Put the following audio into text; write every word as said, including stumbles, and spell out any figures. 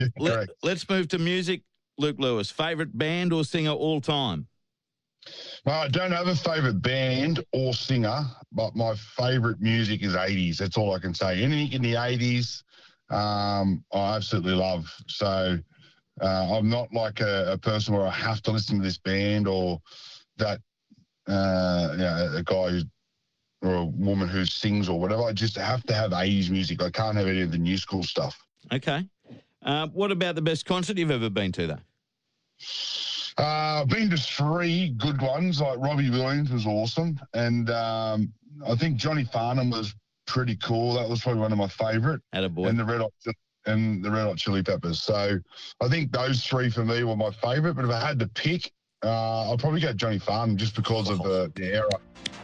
Let, Correct. let's move to music. Luke Lewis, favourite band or singer all time? Well, I don't have a favourite band or singer, but my favourite music is eighties. That's all I can say. Anything in the eighties, um, I absolutely love. So uh, I'm not like a, a person where I have to listen to this band or that, uh, you know, a guy who's, or a woman who sings or whatever. I just have to have eighties music. I can't have any of the new school stuff. Okay. Uh, what about the best concert you've ever been to, though? Uh, I've been to three good ones. Like Robbie Williams was awesome, and um, I think Johnny Farnham was pretty cool. That was probably one of my favourite. Attaboy. And the Red Hot and the Red Hot Chili Peppers. So I think those three for me were my favourite. But if I had to pick, uh, I'd probably go Johnny Farnham just because of the, the era.